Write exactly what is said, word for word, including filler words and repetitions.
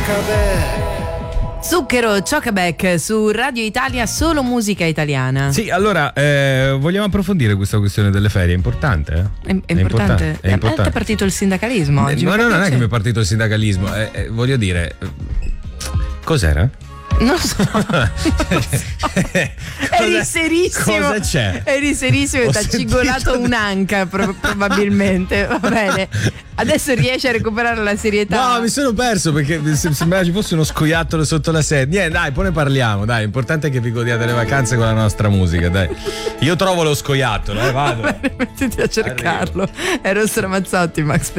Zucchero, Cioccabec su Radio Italia, solo musica italiana. Sì, allora eh, vogliamo approfondire questa questione delle ferie, è importante? Eh? È, è, è importante. importante. È importante. È partito il sindacalismo oggi. No, no, non è che mi è partito il sindacalismo, eh, eh, voglio dire, cos'era? Non so. Eri serissimo. Cosa c'è? Eri serissimo e ti ha cigolato un'anca pro- probabilmente. Va bene. Adesso riesci a recuperare la serietà. No, mi sono perso perché sembrava ci fosse uno scoiattolo sotto la sedia. Niente, dai, poi ne parliamo, dai. L'importante è che vi godiate le vacanze con la nostra musica, dai. Io trovo lo scoiattolo, eh, vado. Va bene, mettiti a cercarlo. Ero Stramazzotti, Max.